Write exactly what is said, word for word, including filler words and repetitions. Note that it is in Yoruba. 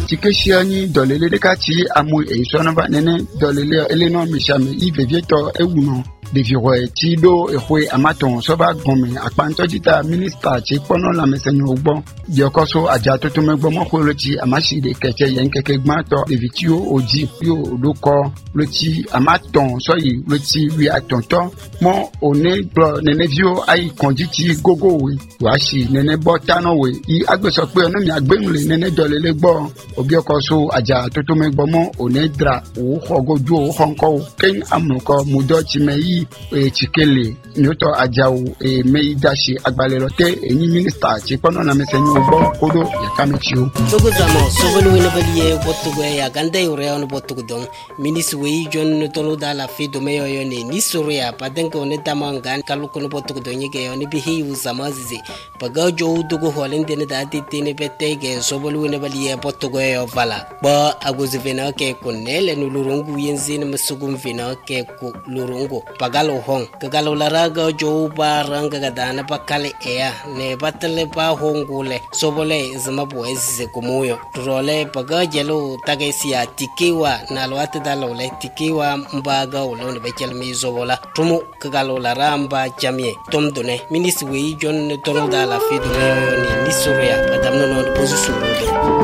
Tikeshiani dolele dekati amu e sonova nene dolele eleno mishame ivevieto ewuno deviroe tido ehwe amaton soba gome akpanto jita minister ti pono la mesenyo ogbo diokoso aja toto megbo mo koloti amashi de keke yen keke gmato devitio oji yo loko loti amaton soyi loti wi atonto mo one bro nene vio ai konjiti gogo we washi nene botano we i agbeso pe ono mi agbemule nene dolele gbo obiokoso aja toto megbo mo one dra o hogoju o honko ken amuko mudo ti meyi e chikele nyoto ajao e meidashi agbalelote enyi minister ti pono na mesenyo ogbo kodo yakamechio togo zamo sobolu wene baliye botugo ya gande ure on botugo don ministre wi jon tolo dala fi do meyo yo ne ni soria padenko ne tamangan kaluko no botugo don yege yo ne bihi uzamazi paga jo dugo holende ne dati tene betege sobolu wene baliye botugo yo vala ba agozivena ke konele no lurungu yenzine masugum vina ke ku lurungu pagalo hong kagalo laraga jo baranga gadana pakale ea ne batale pa hongule sobole zama boeze kumuyo role paga jelo tagesia tikiwa na lwate dalole tikiwa mbaga ulone bechel mi zobola tumu kagalo laramba jamie tomdone ministre wi jon tono dala fi do ni ni soria padamno no position